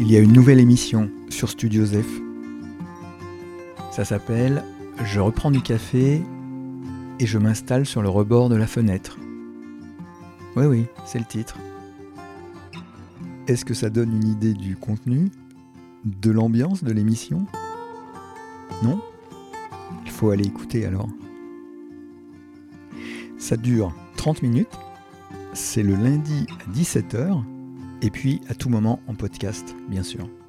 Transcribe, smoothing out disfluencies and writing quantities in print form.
il y a une nouvelle émission sur Studio Zef. Ça s'appelle « Je reprends du café et je m'installe sur le rebord de la fenêtre ». Oui, c'est le titre. Est-ce que ça donne une idée du contenu, de l'ambiance de l'émission ? Non ? Il faut aller écouter alors. Ça dure 30 minutes, c'est le lundi à 17h, et puis à tout moment en podcast, bien sûr.